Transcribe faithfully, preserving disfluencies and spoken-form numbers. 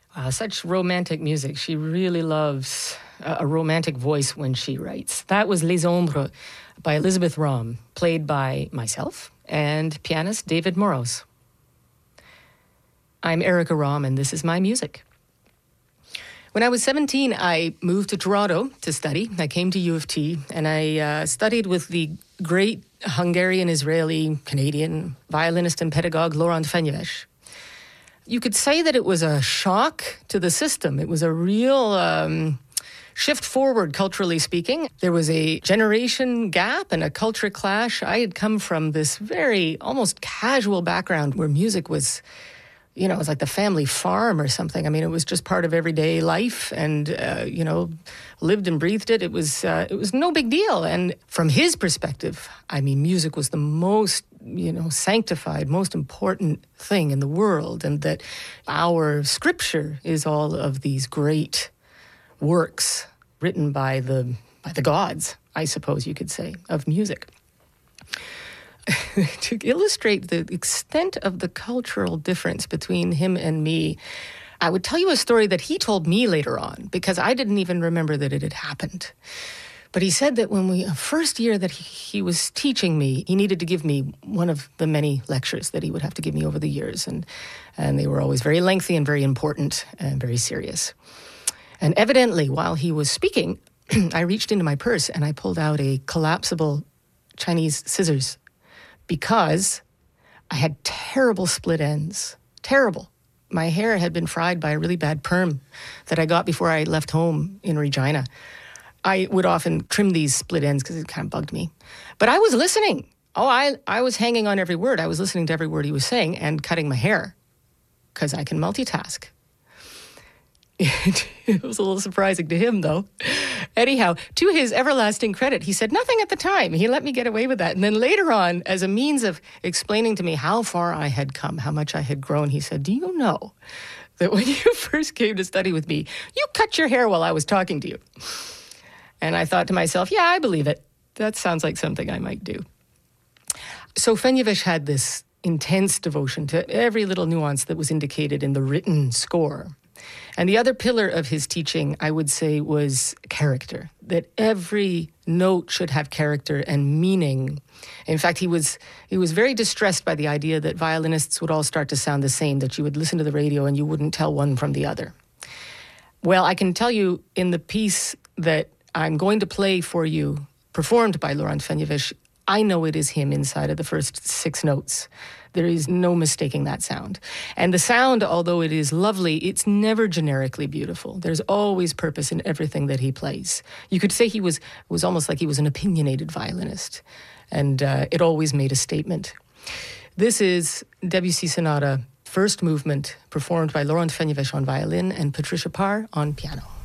Uh, such romantic music. She really loves a, a romantic voice when she writes. That was Les Ombres by Elizabeth Rahm, played by myself and pianist David Moros. I'm Erica Rahm, and this is my music. When I was seventeen, I moved to Toronto to study. I came to U of T, and I uh, studied with the great Hungarian-Israeli-Canadian violinist and pedagogue Laurent Fenyves. You could say that it was a shock to the system. It was a real um, shift forward, culturally speaking. There was a generation gap and a culture clash. I had come from this very almost casual background where music was, you know, it was like the family farm or something. I mean, it was just part of everyday life, and uh, you know, lived and breathed it. It was uh, it was no big deal. And from his perspective, I mean, music was the most, you know, sanctified, most important thing in the world, and that our scripture is all of these great works written by the by the gods, I suppose you could say, of music. To illustrate the extent of the cultural difference between him and me, I would tell you a story that he told me later on, because I didn't even remember that it had happened. But he said that when we, first year that he, he was teaching me, he needed to give me one of the many lectures that he would have to give me over the years. And, and they were always very lengthy and very important and very serious. And evidently, while he was speaking, I reached into my purse and I pulled out a collapsible Chinese scissors, because I had terrible split ends. Terrible. My hair had been fried by a really bad perm that I got before I left home in Regina. I would often trim these split ends because it kind of bugged me. But I was listening. Oh, I, I was hanging on every word. I was listening to every word he was saying and cutting my hair because I can multitask. It was a little surprising to him, though. Anyhow, to his everlasting credit, he said nothing at the time. He let me get away with that. And then later on, as a means of explaining to me how far I had come, how much I had grown, he said, do you know that when you first came to study with me, you cut your hair while I was talking to you? And I thought to myself, yeah, I believe it. That sounds like something I might do. So Fenyves had this intense devotion to every little nuance that was indicated in the written score. And the other pillar of his teaching, I would say, was character, that every note should have character and meaning. In fact, he was he was very distressed by the idea that violinists would all start to sound the same, that you would listen to the radio and you wouldn't tell one from the other. Well, I can tell you in the piece that I'm going to play for you, performed by Laurent Fenyves, I know it is him inside of the first six notes. There is no mistaking that sound. And the sound, although it is lovely, it's never generically beautiful. There's always purpose in everything that he plays. You could say he was was almost like he was an opinionated violinist, and uh, it always made a statement. This is Debussy Sonata, first movement, performed by Laurent Fenyves on violin and Patricia Parr on piano.